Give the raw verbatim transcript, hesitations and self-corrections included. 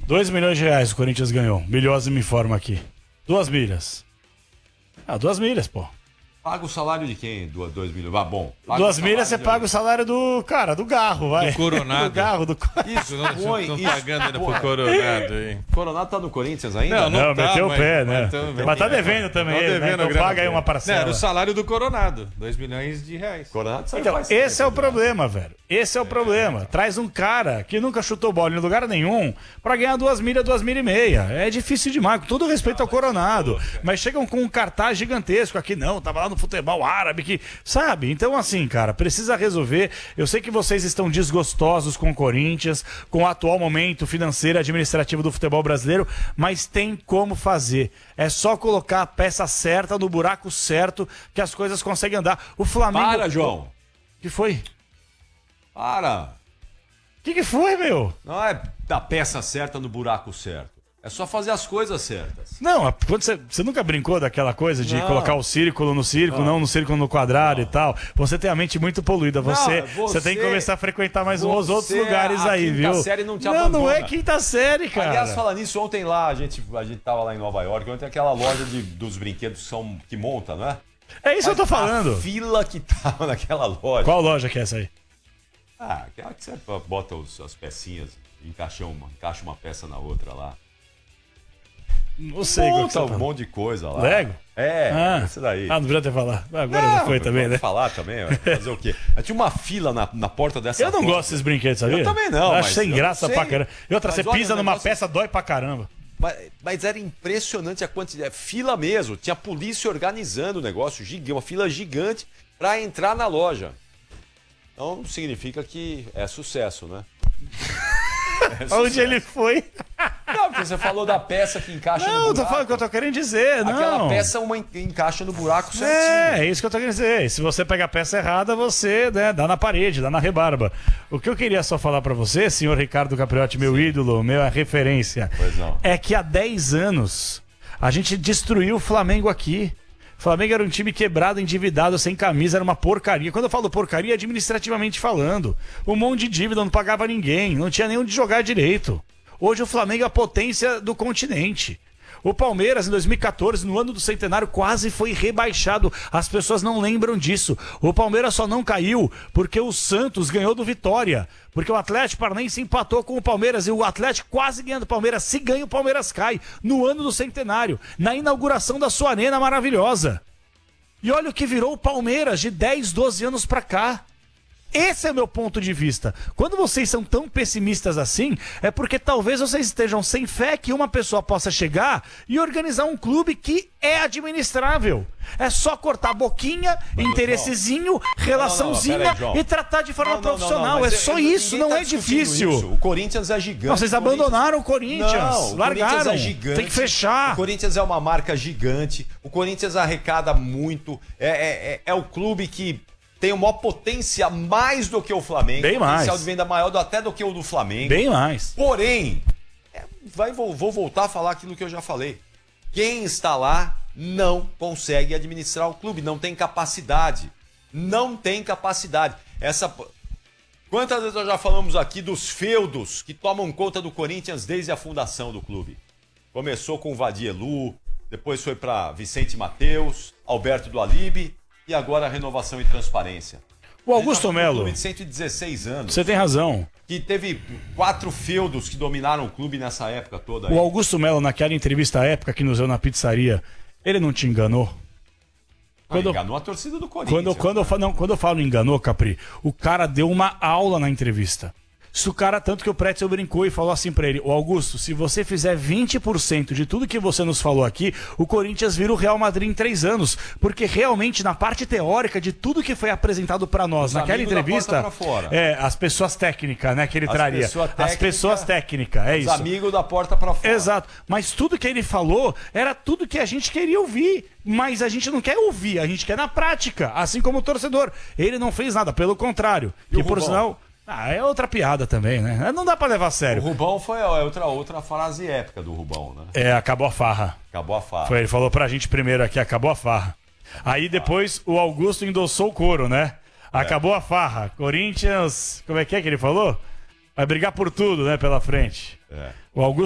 Dois milhões de reais o Corinthians ganhou. Bilhose me informa aqui. Duas milhas. Ah, duas milhas, pô. Paga o salário de quem? Duas, dois milhões. Ah, bom. Duas milhas você paga o salário do, cara, do Garro, vai. Do Coronado. Do Garro, do Isso, Estão pagando ainda pro Coronado aí. O Coronado tá no Corinthians ainda? Não, não, Não, tá, meteu o mas- pé, mas né? tão- Mas tá devendo também, Tão ele, né? devendo a Então grana paga aí dele. uma parcela. Não, era o salário do Coronado. Dois milhões de reais. Coronado sai Então, faz esse é o tempo, problema, velho. Esse é o problema. Traz um cara que nunca chutou bola em lugar nenhum pra ganhar duas milhas, duas milhas e meia. É difícil demais, com todo respeito ao Coronado. Mas chegam com um cartaz gigantesco aqui, não, tava lá no futebol árabe, que, sabe? Então, assim, cara, precisa resolver. Eu sei que vocês estão desgostosos com o Corinthians, com o atual momento financeiro e administrativo do futebol brasileiro, mas tem como fazer. É só colocar a peça certa no buraco certo que as coisas conseguem andar. O Flamengo... Para, João. O que foi? Para. O que, que foi, meu? Não é da peça certa no buraco certo. É só fazer as coisas certas. Não, quando você, você nunca brincou daquela coisa de Não. colocar o círculo no círculo, não, Não. no círculo no quadrado Não. e tal. Você tem a mente muito poluída. Você, Não, você, tem que você- começar a frequentar mais uns você outros lugares a aí, quinta viu? série não te não, não abandona. é quinta série, cara. Aliás, falando nisso, ontem lá, a gente, a gente tava lá em Nova York, ontem aquela loja de, dos brinquedos que, são, que monta, não é? É isso que eu tô falando. A fila que tava naquela loja. Qual loja que é essa aí? Ah, aquela que você bota os, as pecinhas, encaixa uma, encaixa uma peça na outra lá. Não sei qual que Monta você um tá. monte de coisa lá. Lego? É, Ah. esse daí. Ah, não podia ter falado. Agora Não, já foi também, pode né? falar também, vai fazer o quê? Tinha uma fila na, na porta dessa Eu não loja. gosto desses brinquedos, sabia? Eu também não, Acho mas sem eu graça não pra sei. caramba. E outra, Mas você olha, pisa o numa negócio- peça, dói pra caramba. Mas, mas era impressionante a quantidade. Fila mesmo. Tinha polícia organizando o negócio, gigante, uma fila gigante para entrar na loja. Então significa que é sucesso, né? É Onde sucesso. ele foi? Não, porque você falou da peça que encaixa no Não, buraco. tô falando o que eu tô querendo dizer, não. Aquela peça uma en- encaixa no buraco É, certinho. é isso que eu tô querendo dizer. E se você pega a peça errada, você, né, dá na parede, dá na rebarba. O que eu queria só falar pra você, senhor Ricardo Capriotti, meu ídolo, minha referência, Pois não. é que há dez anos a gente destruiu o Flamengo aqui. O Flamengo era um time quebrado, endividado, sem camisa, era uma porcaria. Quando eu falo porcaria, administrativamente falando. Um monte de dívida, não pagava ninguém, não tinha nem onde jogar direito. Hoje o Flamengo é a potência do continente. O Palmeiras, em dois mil e quatorze, no ano do centenário, quase foi rebaixado. As pessoas não lembram disso. O Palmeiras só não caiu porque o Santos ganhou do Vitória. Porque o Atlético Paranaense empatou com o Palmeiras e o Atlético quase ganhando o Palmeiras. Se ganha, o Palmeiras cai no ano do centenário, na inauguração da sua arena maravilhosa. E olha o que virou o Palmeiras de dez, doze anos pra cá. Esse é o meu ponto de vista. Quando vocês são tão pessimistas assim, é porque talvez vocês estejam sem fé que uma pessoa possa chegar e organizar um clube que é administrável. É só cortar a boquinha, interessezinho, relaçãozinha Não, não, não, peraí, João. e tratar de forma Não, não, não, profissional. não, mas é só eu- isso, ninguém não tá é discutindo difícil. isso. O Corinthians é gigante. Não, vocês o Corinthians- abandonaram o Corinthians, Não, o largaram. Corinthians é gigante. Tem que fechar. O Corinthians é uma marca gigante. O Corinthians arrecada muito. É, é, é, é o clube que tem uma potência mais do que o Flamengo. Bem mais. Potencial de venda maior do- até do que o do Flamengo. Bem mais. Porém, é, vai, vou, vou voltar a falar aquilo que eu já falei. Quem está lá não consegue administrar o clube, não tem capacidade. Não tem capacidade. Essa... Quantas vezes nós já falamos aqui dos feudos que tomam conta do Corinthians desde a fundação do clube? Começou com o Vadielu, depois foi para Vicente Mateus, Alberto do Alibe e agora a renovação e transparência. O Augusto Um Melo, clube de cento e dezesseis anos, você tem razão. que teve quatro feudos que dominaram o clube nessa época toda. Aí. O Augusto Melo, naquela entrevista à época que nos deu na pizzaria, ele não te enganou? Ah, quando- enganou a torcida do Corinthians. Quando, quando, eu, falo, não, quando eu falo enganou, Capri, o cara deu uma aula na entrevista. Se o cara, tanto que o Pretzel brincou e falou assim pra ele: ô Augusto, se você fizer vinte por cento de tudo que você nos falou aqui, o Corinthians vira o Real Madrid em três anos. Porque realmente, na parte teórica de tudo que foi apresentado pra nós Os naquela amigos da entrevista, porta pra fora. é, as pessoas técnicas, né, que ele As traria. pessoa As técnica, pessoas técnicas, é Os isso. amigos da porta pra fora. Exato. Mas tudo que ele falou era tudo que a gente queria ouvir. Mas a gente não quer ouvir, a gente quer na prática. Assim como o torcedor. Ele não fez nada, pelo contrário. E Que o por Rubão? sinal. Ah, é outra piada também, né? Não dá pra levar a O sério. Rubão foi a outra, outra frase épica do Rubão, né? É, acabou a farra. Acabou a farra. Foi, ele falou pra gente primeiro aqui, acabou a farra. Aí depois o Augusto endossou o coro, né? Acabou a farra. Corinthians. Como é que é que ele falou? Vai brigar por tudo, né, pela frente. É. O Augusto